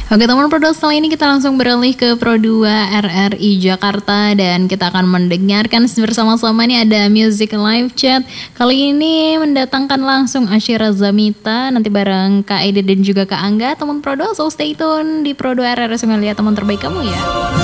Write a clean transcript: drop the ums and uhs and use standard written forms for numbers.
Oke teman Pro 2, setelah ini kita langsung beralih ke Pro 2 RRI Jakarta dan kita akan mendengarkan bersama-sama nih ada Music Live Chat. Kali ini mendatangkan langsung Asyira Zamita nanti bareng Kak Ede dan juga Kak Angga. Teman Pro 2, so stay tune di Pro 2 RRI, semoga lihat teman terbaik kamu ya.